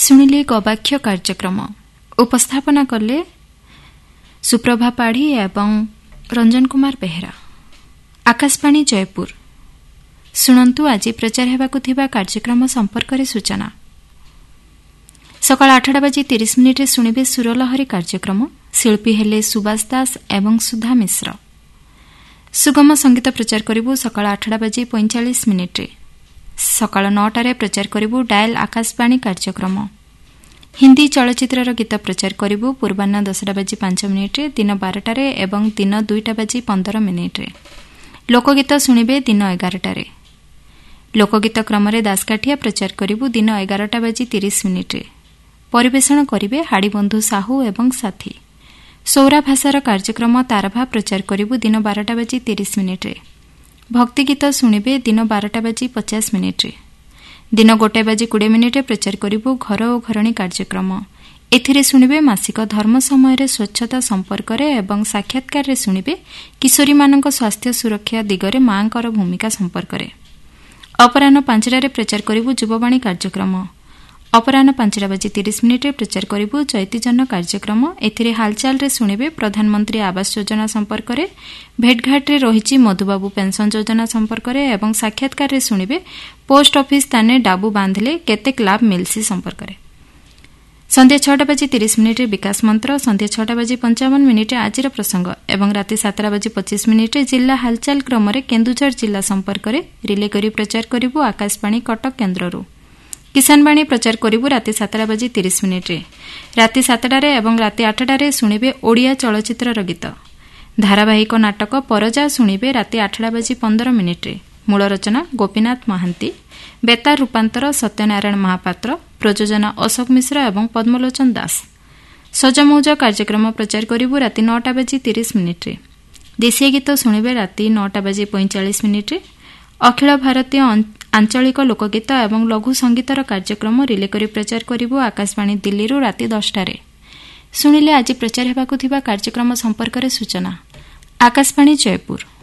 ଶୁଣିଲେ ଗବାକ୍ଷ କାର୍ଯ୍ୟକ୍ରମ ଉପସ୍ଥାପନା କଲେ ସୁପ୍ରଭା ପାଢ଼ୀ ଏବଂ ରଞ୍ଜନ କୁମାର ବେହେରା। ଆକାଶବାଣୀ ଜୟପୁର। ଶୁଣନ୍ତୁ ଆଜି ପ୍ରଚାର ହେବାକୁ ଥିବା କାର୍ଯ୍ୟକ୍ରମ ସମ୍ପର୍କରେ ସୂଚନା। ସକାଳ 8:30 ଶୁଣିବେ ସୁରଲହରୀ କାର୍ଯ୍ୟକ୍ରମ। ଶିଳ୍ପୀ ହେଲେ ସୁବାସ ଦାସ ଏବଂ ସୁଧା ମିଶ୍ର। ସୁଗମ ସଙ୍ଗୀତ ପ୍ରଚାର କରିବୁ ସକାଳ 8:45। ସକାଳ 9ଟାରେ ପ୍ରଚାର କରିବୁ ଡାଏଲ ଆକାଶବାଣୀ କାର୍ଯ୍ୟକ୍ରମ। ହିନ୍ଦୀ ଚଳଚ୍ଚିତ୍ରର ଗୀତ ପ୍ରଚାର କରିବୁ ପୂର୍ବାହ୍ନ 10:05, ଦିନ 12ଟାରେ ଏବଂ ଦିନ 2:15। ଲୋକଗୀତ ଶୁଣିବେ ଦିନ 11ଟାରେ। ଲୋକଗୀତ କ୍ରମରେ ଦାସକାଠିଆ ପ୍ରଚାର କରିବୁ ଦିନ 11:30। ପରିବେଷଣ କରିବେ ହାଡ଼ିବନ୍ଧୁ ସାହୁ ଏବଂ ସାଥୀ। ସୌରା ଭାଷାର କାର୍ଯ୍ୟକ୍ରମ ତାରଭା ପ୍ରଚାର କରିବୁ ଦିନ 12:30। ଭକ୍ତିଗୀତ ଶୁଣିବେ ଦିନ 12:50। ଦିନ 1:20 ପ୍ରଚାର କରିବୁ ଘର ଓ ଘରଣୀ କାର୍ଯ୍ୟକ୍ରମ। ଏଥିରେ ଶୁଣିବେ ମାସିକ ଧର୍ମ ସମୟରେ ସ୍ୱଚ୍ଛତା ସମ୍ପର୍କରେ ଏବଂ ସାକ୍ଷାତକାରରେ ଶୁଣିବେ କିଶୋରୀମାନଙ୍କ ସ୍ୱାସ୍ଥ୍ୟ ସୁରକ୍ଷା ଦିଗରେ ମାଙ୍କର ଭୂମିକା ସମ୍ପର୍କରେ। ଅପରାହ୍ନ 5ଟାରେ ପ୍ରଚାର କରିବୁ ଯୁବବାଣୀ କାର୍ଯ୍ୟକ୍ରମ। ଅପରାହ୍ନ 5:30 ପ୍ରଚାର କରିବୁ ଚୈତିଜନ କାର୍ଯ୍ୟକ୍ରମ। ଏଥିରେ ହାଲଚାଲରେ ଶୁଣିବେ ପ୍ରଧାନମନ୍ତ୍ରୀ ଆବାସ ଯୋଜନା ସମ୍ପର୍କରେ, ଭେଟଘାଟରେ ରହିଛି ମଧୁବାବୁ ପେନ୍ସନ୍ ଯୋଜନା ସମ୍ପର୍କରେ ଏବଂ ସାକ୍ଷାତକାରରେ ଶୁଣିବେ ପୋଷ୍ଟ ଅଫିସ ସ୍ଥାନେ ଡାବୁ ବାନ୍ଧିଲେ କେତେକ ଲାଭ ମିଲ୍ସି ସମ୍ପର୍କରେ। ସନ୍ଧ୍ୟା 6:30 ବିକାଶ ମନ୍ତ୍ର, ସନ୍ଧ୍ୟା 6:55 ଆଜିର ପ୍ରସଙ୍ଗ ଏବଂ ରାତି 7:25 ଜିଲ୍ଲା ହାଲଚାଲ କ୍ରମରେ କେନ୍ଦୁଝର ଜିଲ୍ଲା ସମ୍ପର୍କରେ ରିଲେ କରି ପ୍ରଚାର କରିବୁ ଆକାଶବାଣୀ କଟକ କେନ୍ଦ୍ରରୁ। କିଷାନବାଣୀ ପ୍ରଚାର କରିବୁ ରାତି 7:30। ରାତି 7ଟାରେ ଏବଂ ରାତି 8ଟାରେ ଶୁଣିବେ ଓଡ଼ିଆ ଚଳଚ୍ଚିତ୍ରର ଗୀତ। ଧାରାବାହିକ ନାଟକ ପରଜା ଶୁଣିବେ ରାତି 8:15। ମୂଳ ରଚନା ଗୋପୀନାଥ ମହାନ୍ତି, ବେତାର ରୂପାନ୍ତର ସତ୍ୟନାରାୟଣ ମହାପାତ୍ର, ପ୍ରଯୋଜନା ଅଶୋକ ମିଶ୍ର ଏବଂ ପଦ୍ମଲୋଚନ ଦାସ। ସଜମଉଜ କାର୍ଯ୍ୟକ୍ରମ ପ୍ରଚାର କରିବୁ ରାତି 9:30। ଦେଶୀୟ ଗୀତ ଶୁଣିବେ ରାତି 9:45। ଅଖିଳ ଭାରତୀୟ ଆଞ୍ଚଳିକ ଲୋକଗୀତ ଏବଂ ଲଘୁ ସଙ୍ଗୀତର କାର୍ଯ୍ୟକ୍ରମ ରିଲେ କରି ପ୍ରଚାର କରିବୁ ଆକାଶବାଣୀ ଦିଲ୍ଲୀରୁ ରାତି 10ଟାରେ। ଶୁଣିଲେ ଆଜି ପ୍ରଚାର ହେବାକୁ ଥିବା କାର୍ଯ୍ୟକ୍ରମ ସମ୍ପର୍କରେ ସୂଚନା। ଆକାଶବାଣୀ ଜୟପୁର।